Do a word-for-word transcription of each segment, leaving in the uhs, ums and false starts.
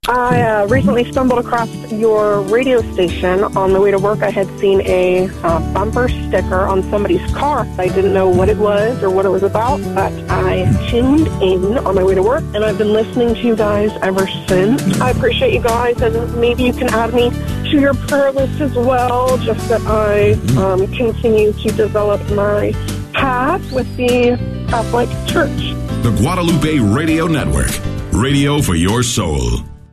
I uh, recently stumbled across your radio station. On the way to work, I had seen a uh, bumper sticker on somebody's car. I didn't know what it was or what it was about, but I tuned in on my way to work, and I've been listening to you guys ever since. I appreciate you guys, and maybe you can add me to your prayer list as well, just that I um, continue to develop my path with the Catholic Church. The Guadalupe Radio Network. Radio for your soul.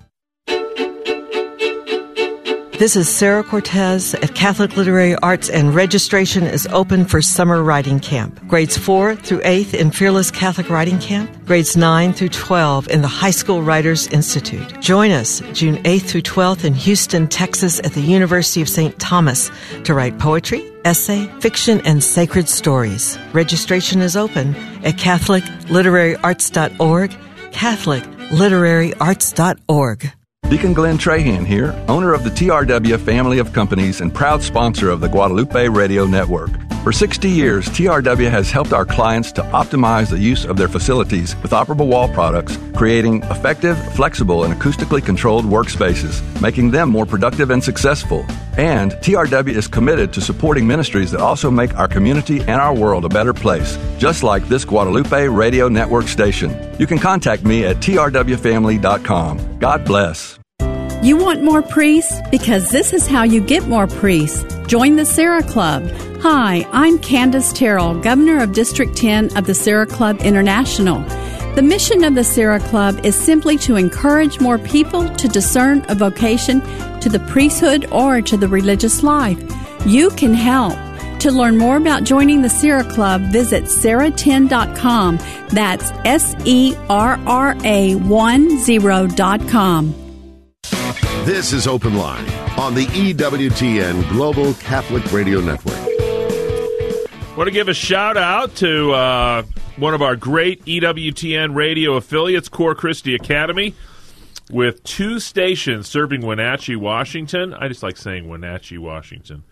This is Sarah Cortez at Catholic Literary Arts, and registration is open for summer writing camp. Grades four through eighth in Fearless Catholic Writing Camp. Grades nine through twelve in the High School Writers Institute. Join us June eighth through twelfth in Houston, Texas at the University of Saint Thomas to write poetry, essay, fiction, and sacred stories. Registration is open at Catholic Literary Arts dot org, Catholic Literary Arts dot org. Deacon Glenn Trahan here, owner of the T R W family of companies and proud sponsor of the Guadalupe Radio Network. For sixty years, T R W has helped our clients to optimize the use of their facilities with operable wall products, creating effective, flexible, and acoustically controlled workspaces, making them more productive and successful. And T R W is committed to supporting ministries that also make our community and our world a better place, just like this Guadalupe Radio Network station. You can contact me at T R W family dot com. God bless. You want more priests? Because this is how you get more priests. Join the Sarah Club. Hi, I'm Candace Terrell, Governor of District ten of the Sarah Club International. The mission of the Sarah Club is simply to encourage more people to discern a vocation to the priesthood or to the religious life. You can help. To learn more about joining the Sarah Club, visit sarah ten dot com. That's S E R R A ten dot com. This is Open Line on the E W T N Global Catholic Radio Network. Want to give a shout out to uh, one of our great E W T N radio affiliates, Core Christi Academy, with two stations serving Wenatchee, Washington. I just like saying Wenatchee, Washington.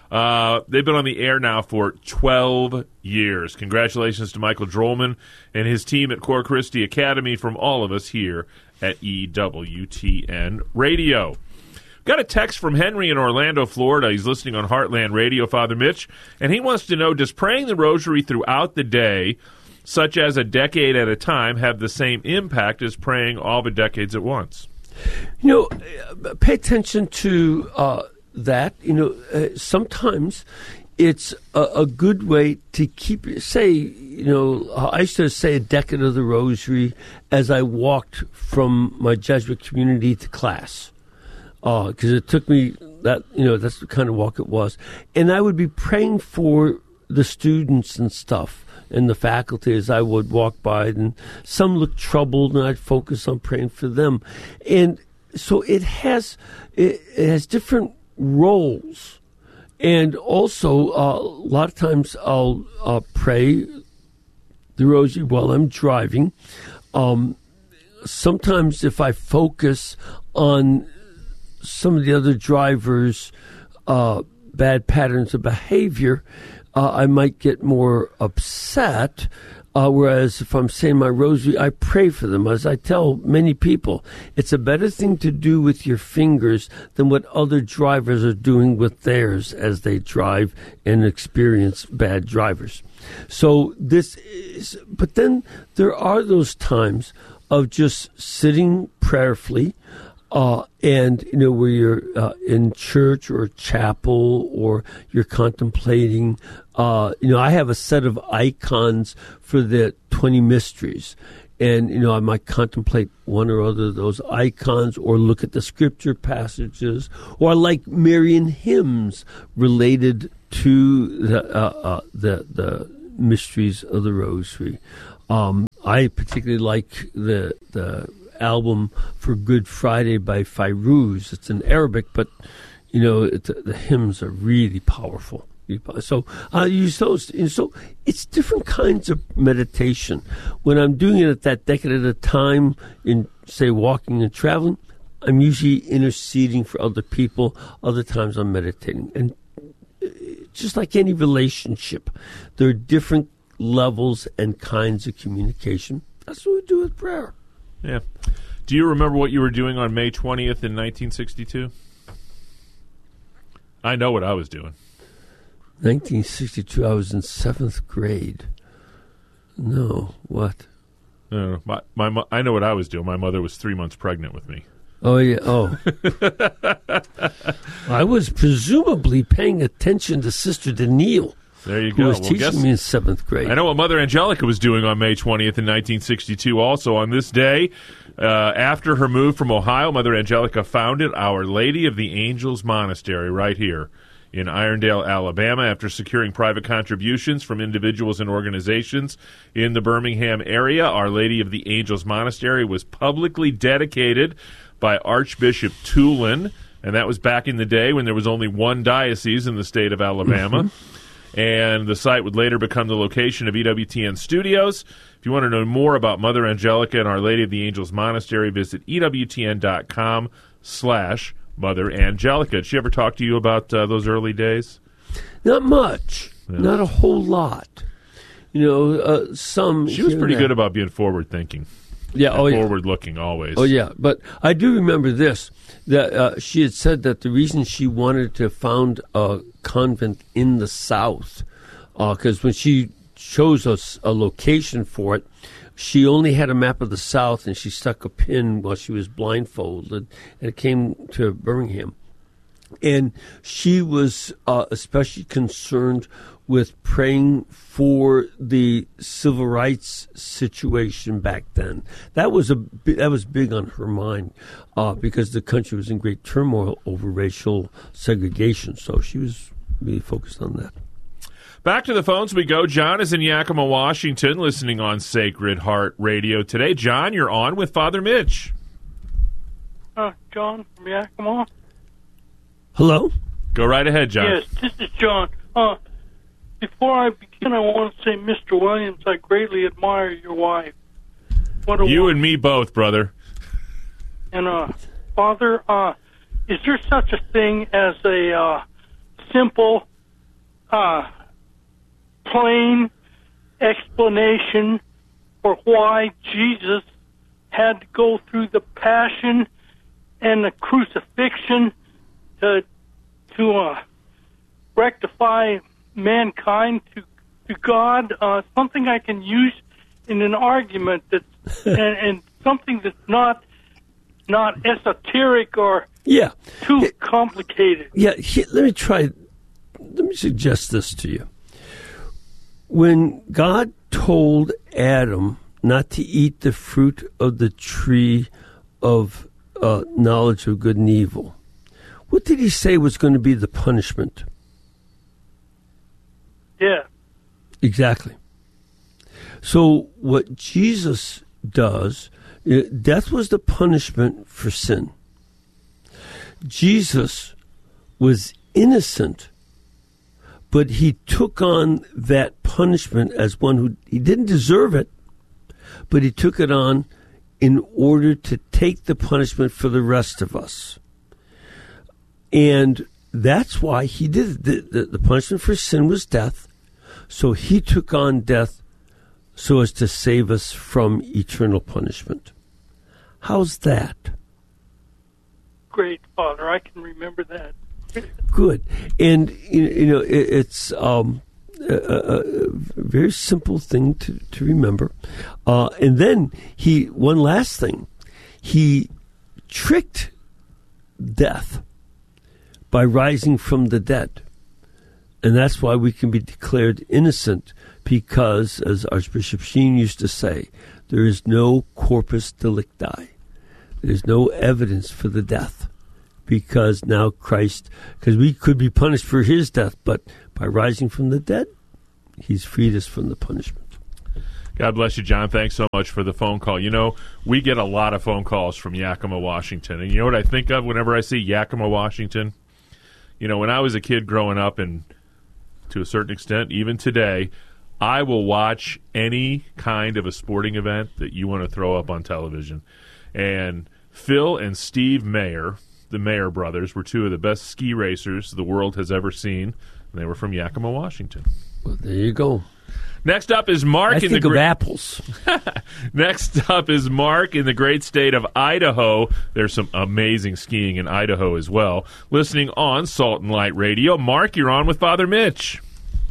Uh, they've been on the air now for twelve years. Congratulations to Michael Drollman and his team at Core Christi Academy from all of us here at E W T N Radio. Got a text from Henry in Orlando, Florida. He's listening on Heartland Radio, Father Mitch, and he wants to know, does praying the rosary throughout the day, such as a decade at a time, have the same impact as praying all the decades at once? You know, pay attention to uh, that. You know, uh, sometimes it's a, a good way to keep, say, you know, I used to say a decade of the rosary as I walked from my Jesuit community to class. Because uh, it took me that, you know, that's the kind of walk it was. And I would be praying for the students and stuff and the faculty as I would walk by. And some looked troubled, and I'd focus on praying for them. And so it has, it, it has different roles. And also, uh, a lot of times I'll uh, pray the rosary while I'm driving. Um, sometimes if I focus on some of the other drivers' uh, bad patterns of behavior, uh, I might get more upset. Uh, whereas if I'm saying my rosary, I pray for them. As I tell many people, it's a better thing to do with your fingers than what other drivers are doing with theirs as they drive and experience bad drivers. So this is, but then there are those times of just sitting prayerfully, Uh, and, you know, where you're uh, in church or chapel or you're contemplating, uh, you know, I have a set of icons for the twenty mysteries. And, you know, I might contemplate one or other of those icons or look at the scripture passages, or I like Marian hymns related to the, uh, uh, the, the mysteries of the rosary. Um, I particularly like the, the, album for Good Friday by Fairuz. It's in Arabic, but you know it, the hymns are really powerful. So I uh, use those. And so it's different kinds of meditation. When I'm doing it at that decade at a time, in say walking and traveling, I'm usually interceding for other people. Other times I'm meditating, and just like any relationship, there are different levels and kinds of communication. That's what we do with prayer. Yeah. Do you remember what you were doing on May twentieth in nineteen sixty-two? I know what I was doing. nineteen sixty-two, I was in seventh grade. No, what? Uh, my, my, mo- I know what I was doing. My mother was three months pregnant with me. Oh, yeah. Oh. I was presumably paying attention to Sister Danielle. There you who go. was Well, teaching guess, me in seventh grade. I know what Mother Angelica was doing on May twentieth in nineteen sixty-two. Also, on this day, uh, after her move from Ohio, Mother Angelica founded Our Lady of the Angels Monastery right here in Irondale, Alabama, after securing private contributions from individuals and organizations in the Birmingham area. Our Lady of the Angels Monastery was publicly dedicated by Archbishop Tulin, and that was back in the day when there was only one diocese in the state of Alabama. And the site would later become the location of E W T N Studios. If you want to know more about Mother Angelica and Our Lady of the Angels Monastery, visit ewtn.com slash Mother Angelica. Did she ever talk to you about uh, those early days? Not much. Yeah. Not a whole lot. You know, uh, some... She was here pretty and there. good about being forward-thinking. Yeah, oh, yeah. Forward-looking, always. Oh, yeah. But I do remember this, that uh, she had said that the reason she wanted to found a convent in the South, because uh, when she chose a, a location for it, she only had a map of the South, and she stuck a pin while she was blindfolded, and it came to Birmingham. And she was uh, especially concerned with praying for the civil rights situation back then. That was a that was big on her mind uh, because the country was in great turmoil over racial segregation. So she was really focused on that. Back to the phones we go. John is in Yakima, Washington, listening on Sacred Heart Radio today. John, you're on with Father Mitch. Uh, John from Yakima. Hello? Go right ahead, John. Yes, this is John. Uh, before I begin, I want to say, Mister Williams, I greatly admire your wife. What a You woman. and me both, brother. And, uh, Father, uh, is there such a thing as a uh, simple, uh, plain explanation for why Jesus had to go through the passion and the crucifixion to to uh, rectify mankind to to God? Uh, something I can use in an argument that's and, and something that's not not esoteric or Yeah. too Hey, complicated. Yeah, he, let me try, let me suggest this to you. When God told Adam not to eat the fruit of the tree of uh, knowledge of good and evil, what did he say was going to be the punishment? Yeah. Exactly. So what Jesus does, uh, death was the punishment for sin. Jesus was innocent, but he took on that punishment as one who, he didn't deserve it, but he took it on in order to take the punishment for the rest of us. And that's why he did it. The, the, the punishment for sin was death, so he took on death so as to save us from eternal punishment. How's that? Great, Father. I can remember that. Good. And, you you know, it, it's um, a, a, a very simple thing to, to remember. Uh, and then he, one last thing, he tricked death by rising from the dead. And that's why we can be declared innocent, because, as Archbishop Sheen used to say, there is no corpus delicti. There's no evidence for the death, because now Christ, because we could be punished for his death, but by rising from the dead, he's freed us from the punishment. God bless you, John. Thanks so much for the phone call. You know, we get a lot of phone calls from Yakima, Washington. And you know what I think of whenever I see Yakima, Washington? You know, when I was a kid growing up, and to a certain extent, even today, I will watch any kind of a sporting event that you want to throw up on television. And Phil and Steve Mayer, the Mayer brothers, were two of the best ski racers the world has ever seen. And they were from Yakima, Washington. Well, there you go. Next up is Mark. I in think the of gr- apples. Next up is Mark in the great state of Idaho. There's some amazing skiing in Idaho as well. Listening on Salt and Light Radio. Mark, you're on with Father Mitch.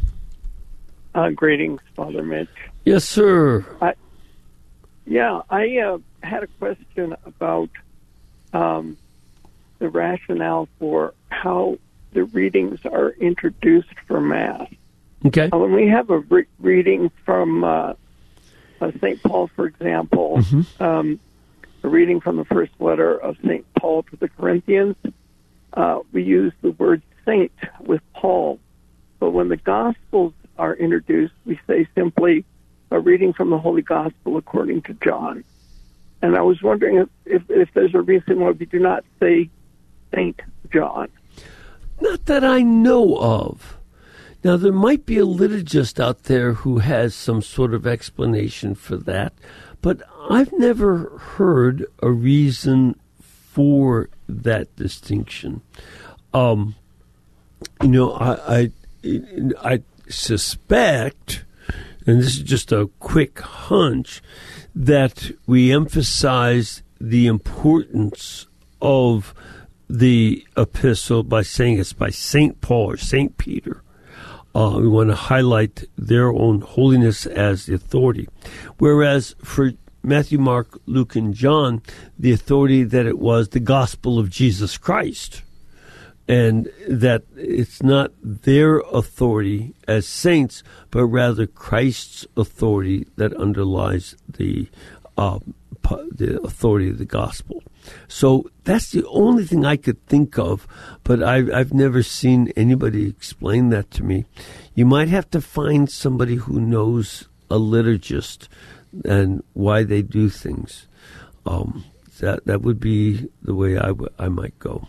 Uh, greetings, Father Mitch. Yes, sir. I, yeah, I uh, had a question about um, the rationale for how the readings are introduced for Mass. Okay. Uh, when we have a re- reading from uh, uh, Saint Paul, for example, Mm-hmm. um, a reading from the first letter of Saint Paul to the Corinthians, uh, we use the word saint with Paul. But when the Gospels are introduced, we say simply a reading from the Holy Gospel according to John. And I was wondering if, if, if there's a reason why we do not say Saint John. Not that I know of. Now, there might be a liturgist out there who has some sort of explanation for that, but I've never heard a reason for that distinction. Um, you know, I, I, I suspect, and this is just a quick hunch, that we emphasize the importance of the epistle by saying it's by Saint Paul or Saint Peter. Uh, we want to highlight their own holiness as the authority. Whereas for Matthew, Mark, Luke, and John, the authority that it was the gospel of Jesus Christ. And that it's not their authority as saints, but rather Christ's authority that underlies the uh, the authority of the gospel. So that's the only thing I could think of, but I've, I've never seen anybody explain that to me. You might have to find somebody who knows a liturgist and why they do things. Um, that that would be the way I, w- I might go.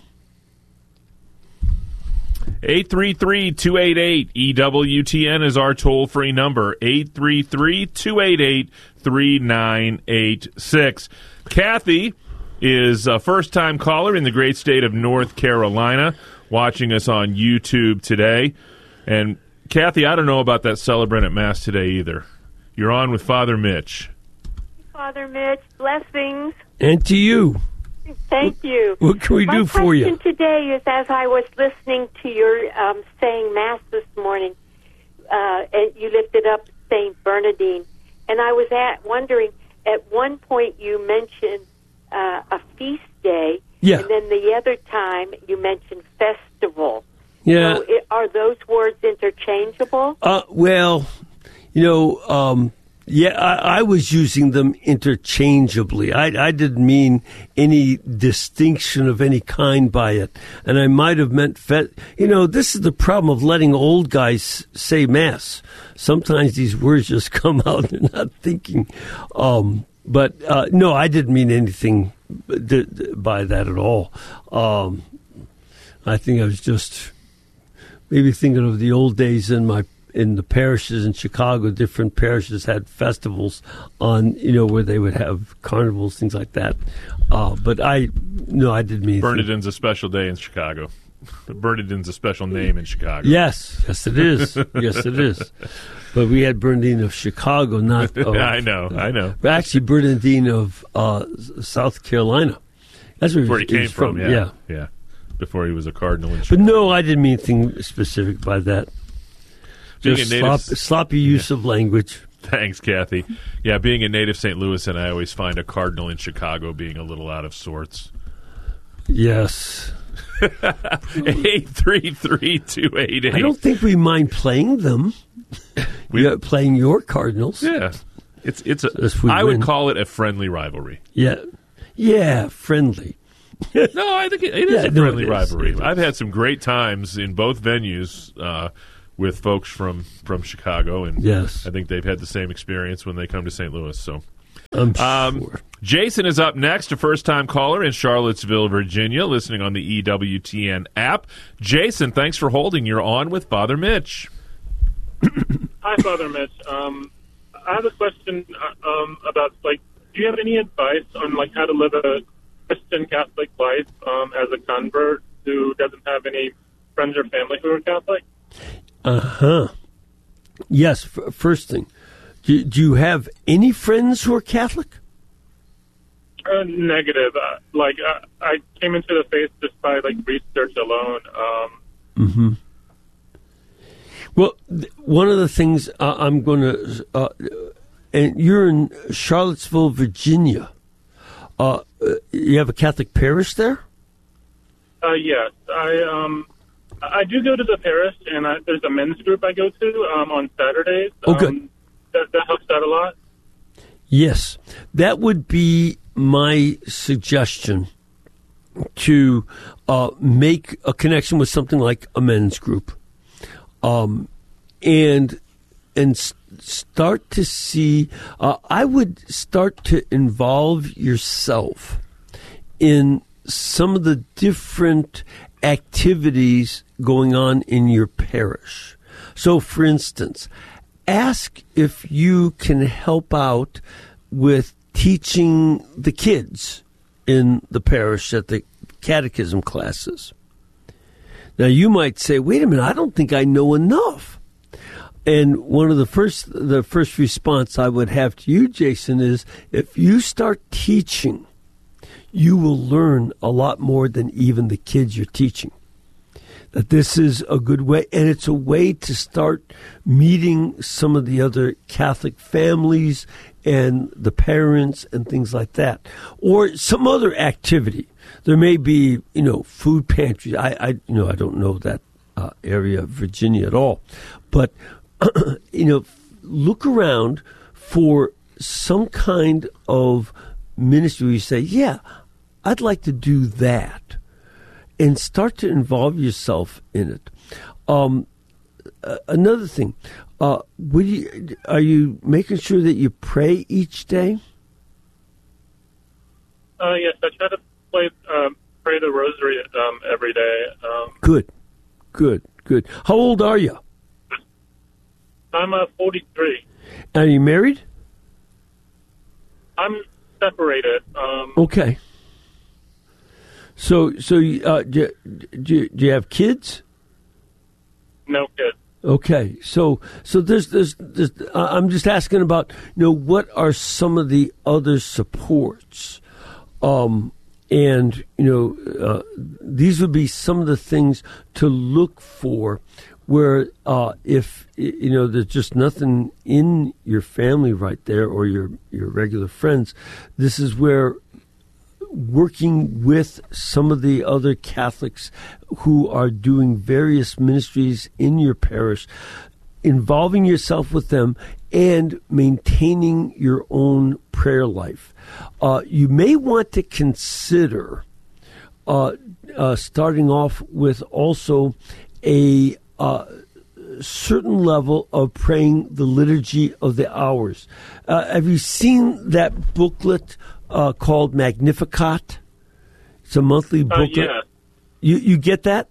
eight three three, two eight eight, E W T N is our toll-free number, eight three three, two eight eight, three nine eight six. Kathy is a first-time caller in the great state of North Carolina, watching us on YouTube today. And, Kathy, I don't know about that celebrant at Mass today either. You're on with Father Mitch. Father Mitch, blessings. And to you. Thank you. What can we My do for you? My question today is, as I was listening to your um, saying Mass this morning, uh, and you lifted up Saint Bernardine, and I was at wondering, at one point you mentioned uh, a feast day, yeah. and then the other time you mentioned festival. Yeah. So it, are those words interchangeable? Uh, well, you know, um, yeah, I, I was using them interchangeably. I, I didn't mean any distinction of any kind by it. And I might have meant, fe- you know, this is the problem of letting old guys say Mass. Sometimes these words just come out and they're not thinking. Um, but, uh, no, I didn't mean anything d- d- by that at all. Um, I think I was just maybe thinking of the old days in my in the parishes in Chicago. Different parishes had festivals on, you know, where they would have carnivals, things like that. Uh, but I, no, I didn't mean Bernardine's a special day in Chicago. Bernardine's a special name in Chicago. Yes, yes, it is. Yes, it is. But we had Bernardine of Chicago, not of, I know, uh, I know. Actually, Bernardine of uh, South Carolina. That's where, where he, he came he from, from. yeah. yeah. Yeah. Before he was a cardinal in But Chicago. no, I didn't mean anything specific by that. Being Just a native, slop, sloppy use yeah. of language. Thanks, Kathy. Yeah, being a native Saint Louis, and I always find a cardinal in Chicago being a little out of sorts. Yes. eight three three, two eight eight. I don't think we mind playing them. We are playing your Cardinals. Yeah. It's it's a, As we I win. would call it a friendly rivalry. Yeah. Yeah, friendly. No, I think it, it is Yeah, a no, friendly it is. rivalry. It is. I've had some great times in both venues uh, with folks from, from Chicago, and Yes. I think they've had the same experience when they come to Saint Louis. So, I'm um, sure. Jason is up next, a first-time caller in Charlottesville, Virginia, listening on the E W T N app. Jason, thanks for holding. You're on with Father Mitch. Hi, Father Mitch. Um, I have a question uh, um, about, like, do you have any advice on, like, how to live a Christian Catholic life um, as a convert who doesn't have any friends or family who are Catholic? Uh-huh. Yes, f- first thing. Do, do you have any friends who are Catholic? Uh, negative. Uh, like, uh, I came into the faith just by, like, research alone. Um, mm-hmm. Well, th- one of the things uh, I'm going to... Uh, and you're in Charlottesville, Virginia. Uh, you have a Catholic parish there? Uh, yes. I um, I do go to the parish, and I, there's a men's group I go to um, on Saturdays. Oh, good. Um, that, that helps out a lot. Yes. That would be my suggestion, to uh, make a connection with something like a men's group. Um, and... and start to see, uh, I would start to involve yourself in some of the different activities going on in your parish. So, for instance, ask if you can help out with teaching the kids in the parish at the catechism classes. Now, you might say, wait a minute, I don't think I know enough. And one of the first, the first response I would have to you, Jason, is if you start teaching, you will learn a lot more than even the kids you're teaching. That this is a good way, and it's a way to start meeting some of the other Catholic families and the parents and things like that, or some other activity. There may be, you know, food pantries. I, I you know, I don't know that uh, area of Virginia at all, but you know, look around for some kind of ministry where you say, yeah, I'd like to do that, and start to involve yourself in it. Um, uh, another thing, uh, would you, are you making sure that you pray each day? Uh, yes, I try to play, um, pray the rosary um, every day. Um, good, good, good. How old are you? I'm uh, forty-three. Are you married? I'm separated. Um, okay. So, so uh, do, do, do you have kids? No kids. Okay. So, so there's, there's, there's uh, I'm just asking about, you know, what are some of the other supports? Um, and, you know, uh, these would be some of the things to look for where uh, if, you know, there's just nothing in your family right there or your, your regular friends, this is where working with some of the other Catholics who are doing various ministries in your parish, involving yourself with them and maintaining your own prayer life. Uh, you may want to consider uh, uh, starting off with also a Uh, certain level of praying the Liturgy of the Hours. Uh, have you seen that booklet uh, called Magnificat? It's a monthly booklet. Uh, yeah. You you get that?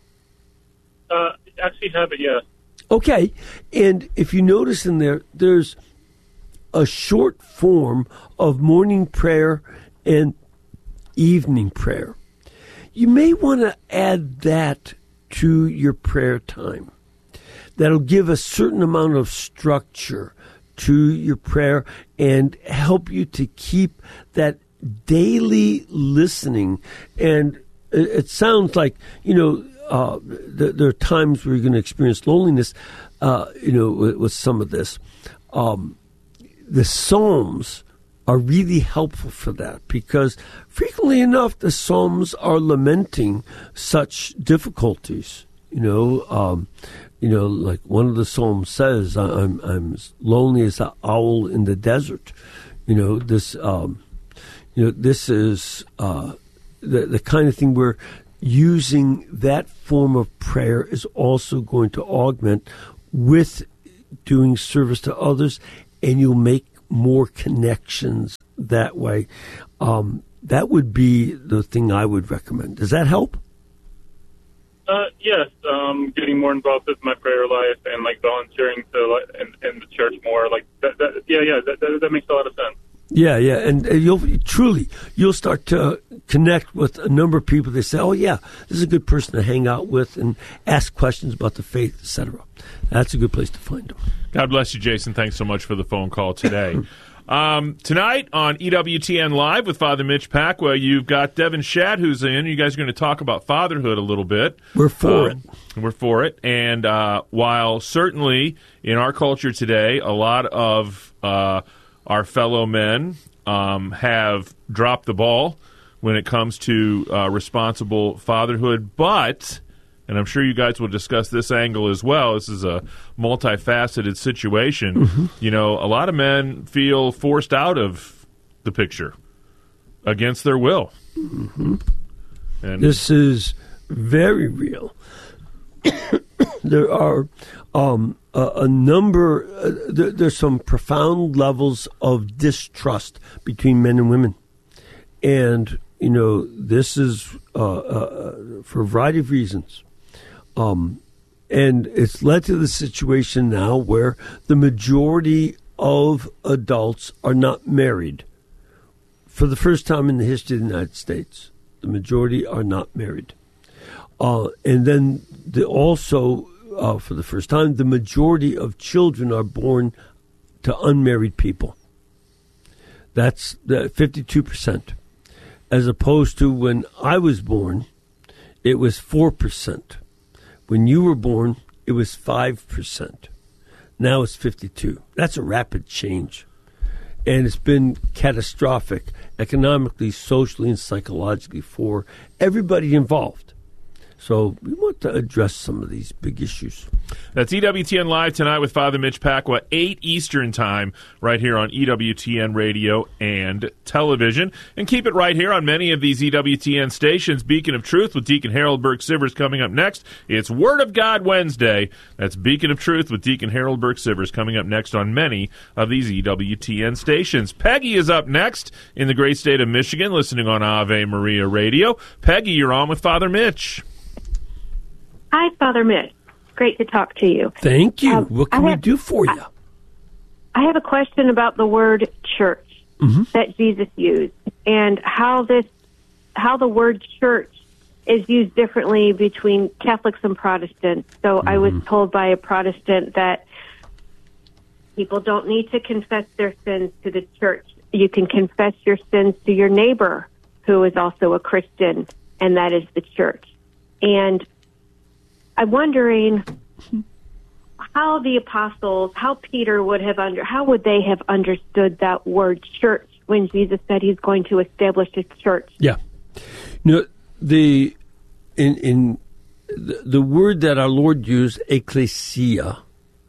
Uh, actually have it, yes. Okay. And if you notice in there, there's a short form of morning prayer and evening prayer. You may want to add that to your prayer time. That'll give a certain amount of structure to your prayer and help you to keep that daily listening. And it, it sounds like, you know, uh, th- there are times where you're going to experience loneliness, uh, you know, with, with some of this. Um, the Psalms are really helpful for that because frequently enough, the Psalms are lamenting such difficulties. You know, um, you know, like one of the Psalms says, "I'm I'm as lonely as an owl in the desert." You know, this, um, you know, this is uh, the the kind of thing where using that form of prayer is also going to augment with doing service to others, and you'll make more connections that way. Um, that would be the thing I would recommend. Does that help? Uh, yes, um, getting more involved with my prayer life and like volunteering to like, in, in the church more. Like that, that, yeah, yeah, that, that, that makes a lot of sense. Yeah, yeah, and, and you'll truly you'll start to connect with a number of people. They say, "Oh, yeah, this is a good person to hang out with and ask questions about the faith, et cetera" That's a good place to find them. God bless you, Jason. Thanks so much for the phone call today. um, tonight on E W T N Live with Father Mitch Pacwa, you've got Devin Shadd who's in. You guys are going to talk about fatherhood a little bit. We're for um, it. We're for it. And uh, while certainly in our culture today, a lot of uh, our fellow men um, have dropped the ball when it comes to uh, responsible fatherhood. But, and I'm sure you guys will discuss this angle as well, this is a multifaceted situation. Mm-hmm. You know, a lot of men feel forced out of the picture against their will. Mm-hmm. And this is very real. There are um, a, a number, uh, there, there's some profound levels of distrust between men and women. And, you know, this is uh, uh, for a variety of reasons. Um, and it's led to the situation now where the majority of adults are not married. For the first time in the history of the United States, the majority are not married. Uh, and then the, also, uh, for the first time, the majority of children are born to unmarried people. That's the fifty-two percent. As opposed to when I was born, it was four percent. When you were born, it was five percent. Now it's fifty-two. That's a rapid change. And it's been catastrophic economically, socially, and psychologically for everybody involved. So we want to address some of these big issues. That's E W T N Live tonight with Father Mitch Pacwa, eight Eastern Time, right here on E W T N Radio and Television. And keep it right here on many of these E W T N stations. Beacon of Truth with Deacon Harold Burke-Sivers coming up next. It's Word of God Wednesday. That's Beacon of Truth with Deacon Harold Burke-Sivers coming up next on many of these E W T N stations. Peggy is up next in the great state of Michigan, listening on Ave Maria Radio. Peggy, you're on with Father Mitch. Hi, Father Mitch. Great to talk to you. Thank you. Um, what can I we have, do for you? I have a question about the word church mm-hmm. that Jesus used and how this, how the word church is used differently between Catholics and Protestants. So mm-hmm. I was told by a Protestant that people don't need to confess their sins to the church. You can confess your sins to your neighbor who is also a Christian, and that is the church. And I'm wondering how the apostles, how Peter would have under, how would they have understood that word church when Jesus said he's going to establish his church? Yeah, you know, the in in the, the word that our Lord used, ecclesia,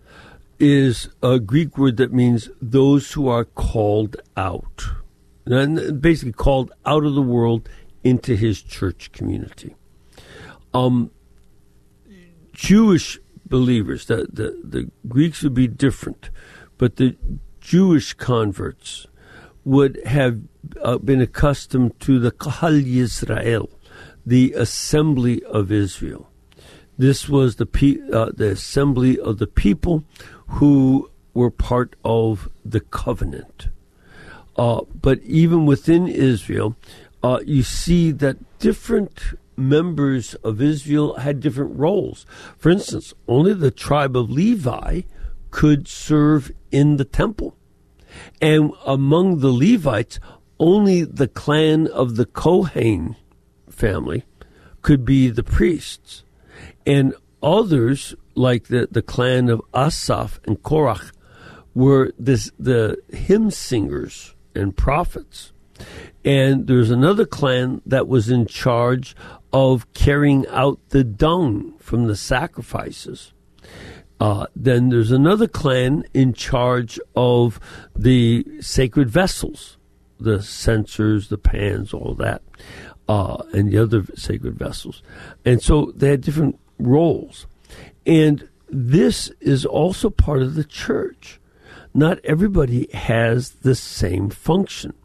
is a Greek word that means those who are called out, and basically called out of the world into his church community. Um. Jewish believers, the, the, the Greeks would be different, but the Jewish converts would have uh, been accustomed to the Kahal Yisrael, the assembly of Israel. This was the pe- uh, the assembly of the people who were part of the covenant. Uh, but even within Israel, uh, you see that different members of Israel had different roles. For instance, only the tribe of Levi could serve in the temple. And among the Levites, only the clan of the Kohen family could be the priests. And others, like the, the clan of Asaph and Korach, were this, the hymn singers and prophets. And there's another clan that was in charge of carrying out the dung from the sacrifices. Uh, then there's another clan in charge of the sacred vessels, the censers, the pans, all that, uh, and the other sacred vessels. And so they had different roles. And this is also part of the church. Not everybody has the same function.